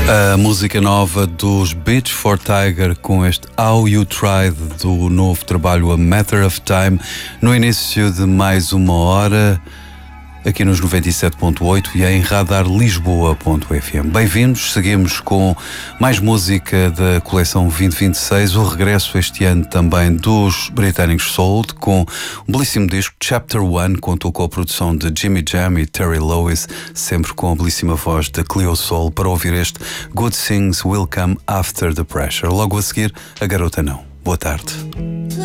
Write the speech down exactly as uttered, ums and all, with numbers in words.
A música nova dos Beach for Tiger com este How You Tried do novo trabalho A Matter of Time, no início de mais uma hora aqui nos noventa e sete ponto oito e em radar lisboa ponto f m. Bem-vindos, seguimos com mais música da coleção vinte vinte e seis, o regresso este ano também dos britânicos Sold, com um belíssimo disco, Chapter One, contou com a produção de Jimmy Jam e Terry Lewis, sempre com a belíssima voz de Cleo Sol, para ouvir este Good Things Will Come After the Pressure. Logo a seguir, A Garota Não. Boa tarde.